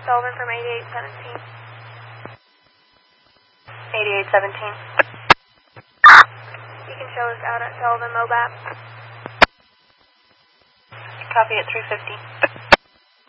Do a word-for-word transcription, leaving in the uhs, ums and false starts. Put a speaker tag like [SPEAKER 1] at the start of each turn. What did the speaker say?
[SPEAKER 1] Sullivan from eighty-eight seventeen. eighty-eight seventeen. You can show us out at Sullivan Mobap. Copy at three fifty.